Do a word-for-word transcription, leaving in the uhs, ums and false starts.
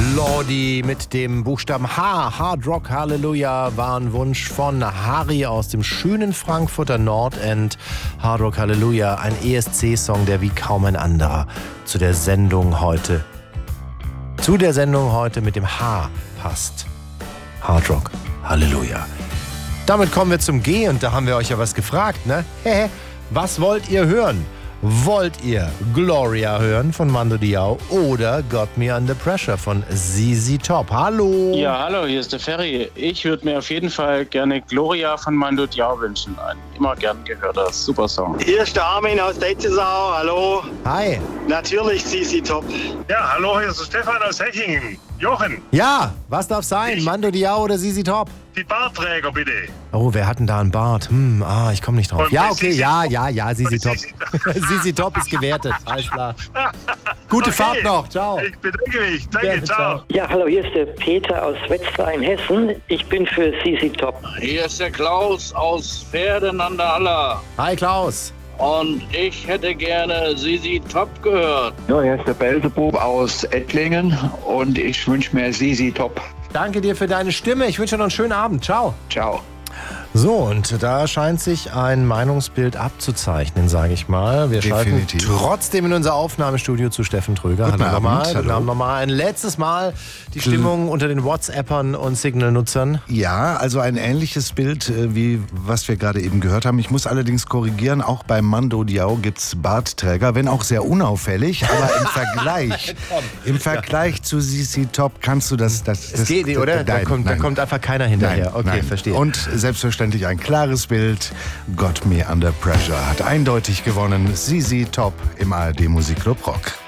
Lordi mit dem Buchstaben H. Hard Rock Hallelujah war ein Wunsch von Harry aus dem schönen Frankfurter Nordend. Hard Rock Hallelujah, ein E S C-Song, der wie kaum ein anderer zu der Sendung heute, zu der Sendung heute mit dem H passt. Hard Rock Hallelujah. Damit kommen wir zum G und da haben wir euch ja was gefragt, ne? Was wollt ihr hören? Wollt ihr Gloria hören von Mando Diao oder Got Me Under Pressure von Z Z Top? Hallo! Ja, hallo, hier ist der Ferry. Ich würde mir auf jeden Fall gerne Gloria von Mando Diao wünschen. Ein immer gern gehörter super Song. Hier ist der Armin aus Deizesau. Hallo. Hi. Natürlich Z Z Top. Ja, hallo, hier ist der Stefan aus Hechingen. Jochen. Ja, was darf sein? Ich. Mando Diao oder Z Z Top? Die Bartträger, bitte. Oh, wer hat denn da einen Bart? Hm, ah, ich komme nicht drauf. Und ja, okay, Z Z ja, Top. ja, ja, Z Z Top. Z Z Top ist gewertet, alles klar. Gute Okay. Fahrt noch, ciao. Ich bedanke mich. Danke, Gerne, ciao. ciao. Ja, hallo, hier ist der Peter aus Wetzlar in Hessen. Ich bin für Z Z Top. Hier ist der Klaus aus Pferden an der Aller. Hi Klaus. Und ich hätte gerne Z Z Top gehört. Ja, hier ist der Belzebub aus Ettlingen und ich wünsche mir Z Z Top. Danke dir für deine Stimme. Ich wünsche dir noch einen schönen Abend. Ciao. Ciao. So, und da scheint sich ein Meinungsbild abzuzeichnen, sage ich mal. Wir Definitiv. schalten trotzdem in unser Aufnahmestudio zu Steffen Tröger. Guten Hallo Abend, nochmal. hallo. Guten Abend nochmal. Ein letztes Mal die Stimmung unter den WhatsAppern und Signal-Nutzern. Ja, also ein ähnliches Bild, äh, wie was wir gerade eben gehört haben. Ich muss allerdings korrigieren, auch bei Mando Diao gibt es Bartträger, wenn auch sehr unauffällig, aber im Vergleich, im Vergleich zu Z Z Top kannst du das... das, das Es geht nicht, oder? Nein, da, kommt, nein. da kommt einfach keiner hinterher. Nein, okay, nein. verstehe. Und selbstverständlich ein klares Bild. Got Me Under Pressure hat eindeutig gewonnen. Z Z Top im A R D Musikclub Rock.